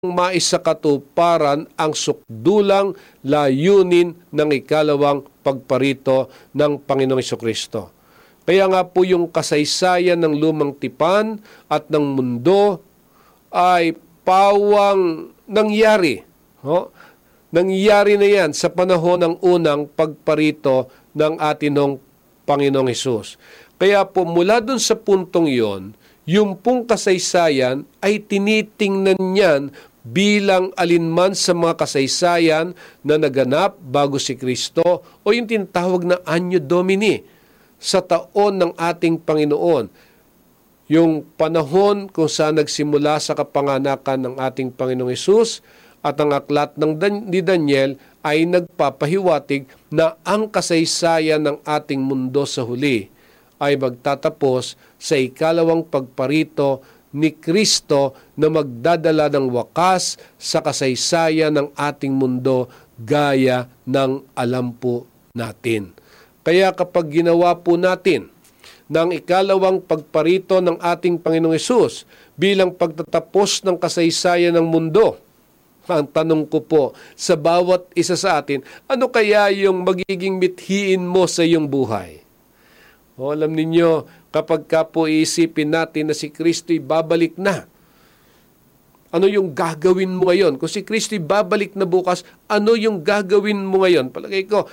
maisakatuparan ang sukdulang layunin ng ikalawang pagparito ng Panginoong Hesukristo. Kaya nga po yung kasaysayan ng lumang tipan at ng mundo ay pawang nangyari. Nangyari na yan sa panahon ng unang pagparito ng atinong Panginoong Hesus. Kaya po mula dun sa puntong yon, yung pong kasaysayan ay tinitingnan niyan bilang alinman sa mga kasaysayan na naganap bago si Kristo o yung tinatawag na Anno Domini sa taon ng ating Panginoon. Yung panahon kung saan nagsimula sa kapanganakan ng ating Panginoong Hesus at ang aklat ni Daniel ay nagpapahiwatig na ang kasaysayan ng ating mundo sa huli ay magtatapos sa ikalawang pagparito ni Kristo na magdadala ng wakas sa kasaysayan ng ating mundo gaya ng alam po natin. Kaya kapag ginawa po natin ng ikalawang pagparito ng ating Panginoong Hesus bilang pagtatapos ng kasaysayan ng mundo, ang tanong ko po sa bawat isa sa atin, ano kaya yung magiging mithiin mo sa iyong buhay? Alam ninyo, kapag ka po iisipin natin na si Kristo'y babalik na, ano yung gagawin mo ngayon? Kung si Kristo'y babalik na bukas, ano yung gagawin mo ngayon? Palagay ko,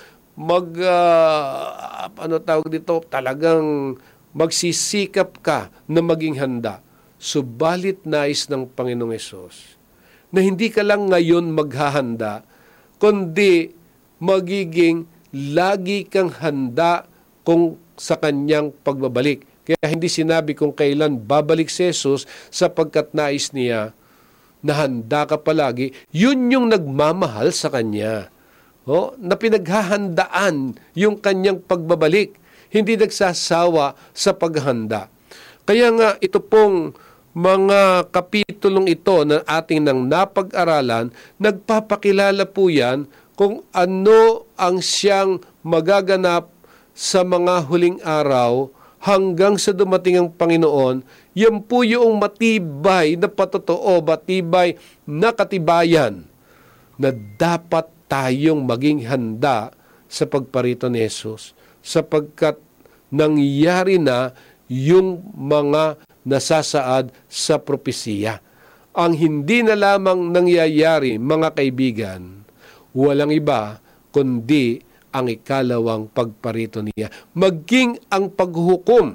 talagang magsisikap ka na maging handa. Subalit nais ng Panginoong Hesus na hindi ka lang ngayon maghahanda, kundi magiging lagi kang handa kung sa kanyang pagbabalik. Kaya hindi sinabi kung kailan babalik si Jesus sapagkat nais niya na handa ka palagi. Yun yung nagmamahal sa kanya. Na pinaghahandaan yung kanyang pagbabalik. Hindi nagsasawa sa paghanda. Kaya nga ito pong mga kapitulong ito na ating nang napag-aralan, nagpapakilala po yan kung ano ang siyang magaganap sa mga huling araw hanggang sa dumating ang Panginoon. Yan po yung matibay na patotoo, matibay na katibayan na dapat tayong maging handa sa pagparito ni Jesus sapagkat nangyari na yung mga nasasaad sa propesiya. Ang hindi na lamang nangyayari, mga kaibigan, walang iba kundi ang ikalawang pagparito niya. Maging ang paghuhukom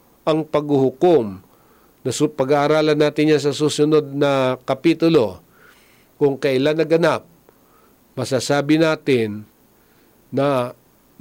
na pag-aaralan natin yan sa susunod na kapitulo, kung kailan naganap, masasabi natin na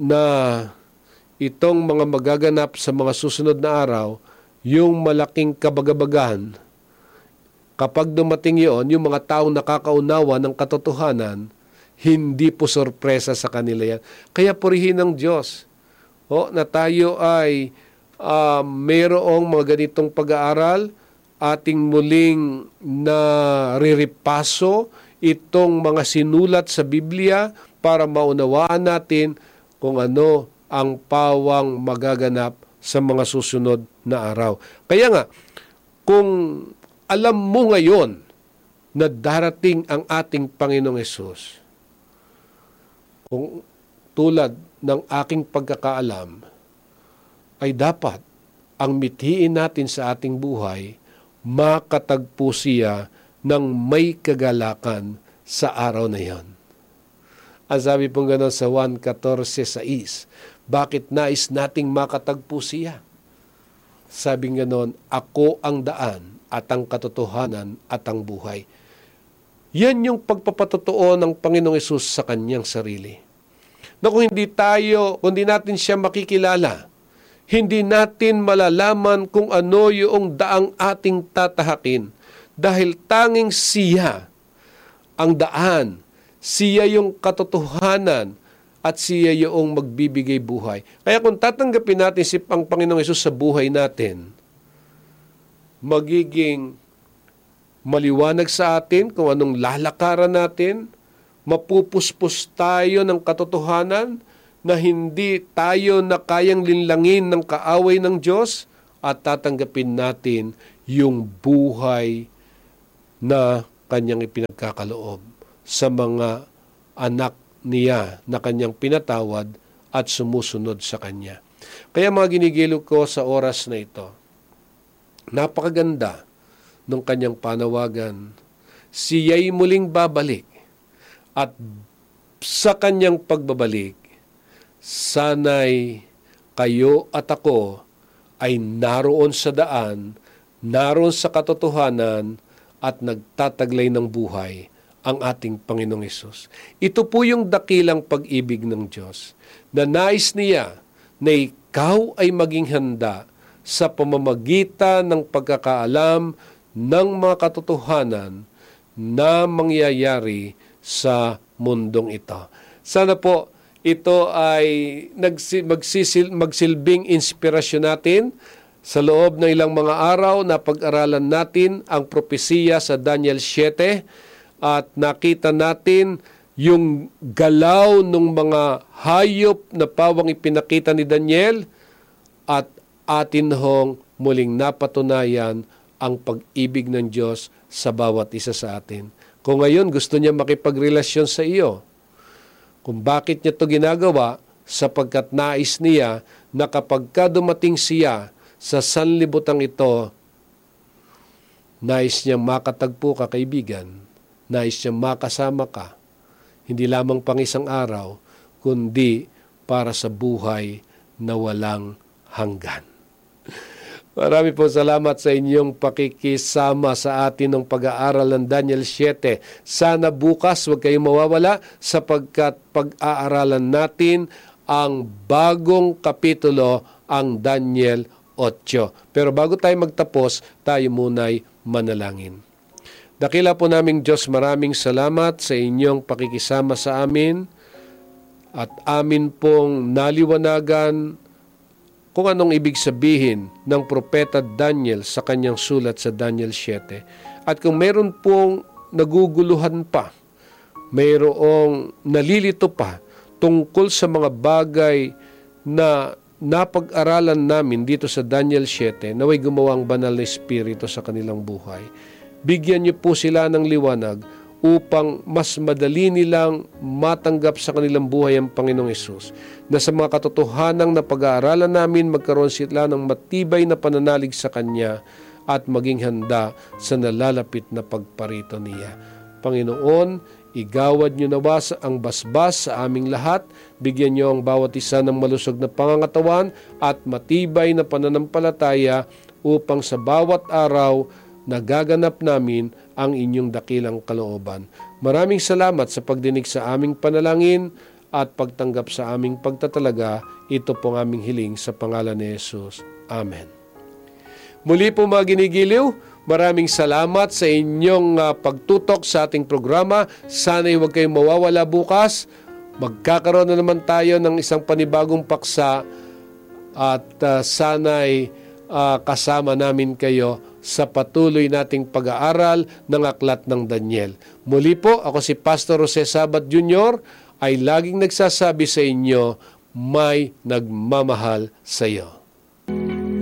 itong mga magaganap sa mga susunod na araw, yung malaking kabagabagan, kapag dumating yun, yung mga taong nakakaunawa ng katotohanan, hindi po sorpresa sa kanila yan. Kaya purihin ng Diyos na tayo ay mayroong mga ganitong pag-aaral, ating muling nariripaso itong mga sinulat sa Biblia para maunawaan natin kung ano ang pawang magaganap sa mga susunod na araw. Kaya nga, kung alam mo ngayon na darating ang ating Panginoong Hesus, kung tulad ng aking pagkakaalam, ay dapat ang mithiin natin sa ating buhay, makatagpo siya ng may kagalakan sa araw na yan. Ang sabi pong gano'n sa 1:14-6, bakit nais nating makatagpo siya? Sabi gano'n, ako ang daan at ang katotohanan at ang buhay. Yan yung pagpapatotoo ng Panginoong Hesus sa kanyang sarili. Na kung hindi natin siya makikilala, hindi natin malalaman kung ano yung daang ating tatahakin dahil tanging siya ang daan, siya yung katotohanan at siya yung magbibigay buhay. Kaya kung tatanggapin natin si ang Panginoong Hesus sa buhay natin, magiging maliwanag sa atin kung anong lalakaran natin, mapupuspos tayo ng katotohanan na hindi tayo na kayang linlangin ng kaaway ng Diyos at tatanggapin natin yung buhay na kanyang ipinagkakaloob sa mga anak niya na kanyang pinatawad at sumusunod sa kanya. Kaya mga ginigilo ko sa oras na ito, napakaganda ng kanyang panawagan. Siya'y muling babalik at sa kanyang pagbabalik, sana'y kayo at ako ay naroon sa daan, naroon sa katotohanan at nagtataglay ng buhay ang ating Panginoong Hesus. Ito po yung dakilang pag-ibig ng Diyos na nais niya na ikaw ay maging handa sa pamamagitan ng pagkakaalam ng mga katotohanan na mangyayari sa mundong ito. Sana po ito ay magsilbing inspirasyon natin sa loob ng ilang mga araw na pag-aralan natin ang propesiya sa Daniel 7 at nakita natin yung galaw ng mga hayop na pawang ipinakita ni Daniel at atin hong muling napatunayan ang pag-ibig ng Diyos sa bawat isa sa atin. Kung ngayon gusto niya makipagrelasyon sa iyo, kung bakit niya ito ginagawa, sapagkat nais niya na kapag dumating siya sa sanlibutan ito, nais niya makatagpo ka, kaibigan, nais niya makasama ka, hindi lamang pang isang araw, kundi para sa buhay na walang hanggan. Marami po salamat sa inyong pakikisama sa atin ng pag-aaral ng Daniel 7. Sana bukas huwag kayong mawawala sapagkat pag-aaralan natin ang bagong kapitulo, ang Daniel 8. Pero bago tayo magtapos, tayo muna'y manalangin. Dakila po naming Diyos, maraming salamat sa inyong pakikisama sa amin at amin pong naliwanagan kung anong ibig sabihin ng propeta Daniel sa kanyang sulat sa Daniel 7. At kung mayroon pong naguguluhan pa, mayroong nalilito pa tungkol sa mga bagay na napag-aralan namin dito sa Daniel 7, naway gumawang banal na Espiritu sa kanilang buhay. Bigyan niyo po sila ng liwanag upang mas madali nilang matanggap sa kanilang buhay ang Panginoong Hesus, na sa mga katotohanang na pag-aaralan namin magkaroon sila ng matibay na pananalig sa Kanya at maging handa sa nalalapit na pagparito niya. Panginoon, igawad niyo nawa ang basbas sa aming lahat, bigyan niyo ang bawat isa ng malusog na pangangatawan at matibay na pananampalataya upang sa bawat araw nagaganap namin ang inyong dakilang kalooban. Maraming salamat sa pagdinig sa aming panalangin at pagtanggap sa aming pagtatalaga. Ito po ang aming hiling sa pangalan ni Jesus. Amen. Muli po mga ginigiliw, maraming salamat sa inyong pagtutok sa ating programa. Sana'y huwag kayong mawawala bukas. Magkakaroon na naman tayo ng isang panibagong paksa at sana'y kasama namin kayo sa patuloy nating pag-aaral ng aklat ng Daniel. Muli po, ako si Pastor Jose Sabat Jr. ay laging nagsasabi sa inyo, may nagmamahal sa iyo.